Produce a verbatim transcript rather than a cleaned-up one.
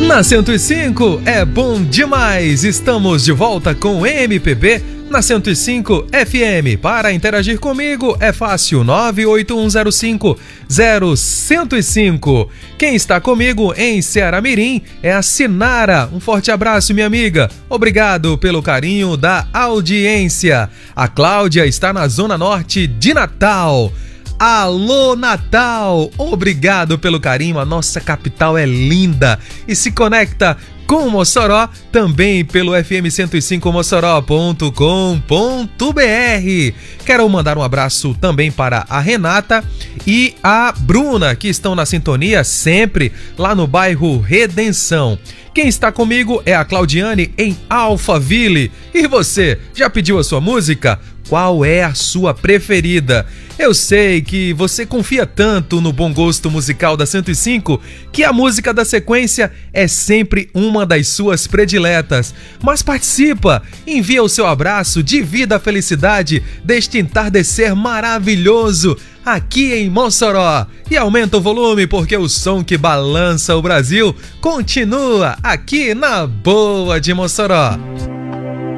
Na cento e cinco é bom demais. Estamos de volta com M P B na cento e cinco F M. Para interagir comigo é fácil, nove oito um zero cinco zero zero zero cinco. Quem está comigo em Ceará Mirim é a Sinara. Um forte abraço, minha amiga. Obrigado pelo carinho da audiência. A Cláudia está na Zona Norte de Natal. Alô, Natal! Obrigado pelo carinho, a nossa capital é linda e se conecta com Mossoró também pelo f m cento e cinco mossoró ponto com ponto b r. Quero mandar um abraço também para a Renata e a Bruna, que estão na sintonia sempre lá no bairro Redenção. Quem está comigo é a Claudiane em Alphaville. E você, já pediu a sua música? Qual é a sua preferida? Eu sei que você confia tanto no bom gosto musical da cento e cinco que a música da sequência é sempre uma das suas prediletas. Mas participa, envia o seu abraço, divida a felicidade deste entardecer maravilhoso aqui em Mossoró. E aumenta o volume porque o som que balança o Brasil continua aqui na Boa de Mossoró.